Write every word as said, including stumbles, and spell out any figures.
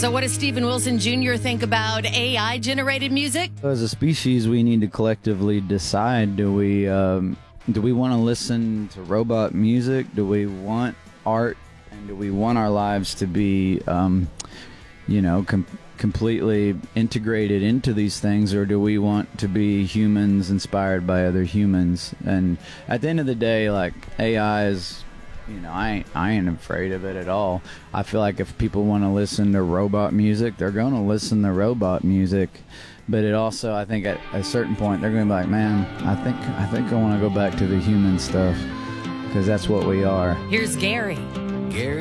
So what does Steven Wilson Junior think about A I-generated music? As a species, we need to collectively decide, do we um, do we want to listen to robot music? Do we want art? And do we want our lives to be, um, you know, com- completely integrated into these things, or do we want to be humans inspired by other humans? And at the end of the day, like, A I is, you know, I ain't, I ain't afraid of it at all. I feel like if people want to listen to robot music, they're going to listen to robot music. But it also, I think at a certain point, they're going to be like, man, I think I think I want to go back to the human stuff, because that's what we are. Here's Gary. Gary